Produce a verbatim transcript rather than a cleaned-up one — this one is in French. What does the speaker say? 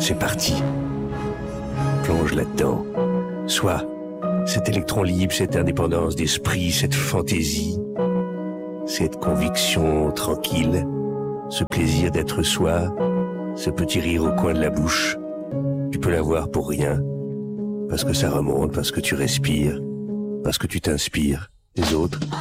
C'est parti. Plonge là-dedans. Sois cet électron libre, cette indépendance d'esprit, cette fantaisie, cette conviction tranquille, ce plaisir d'être soi, ce petit rire au coin de la bouche. Tu peux l'avoir pour rien, parce que ça remonte, parce que tu respires, parce que tu t'inspires des autres.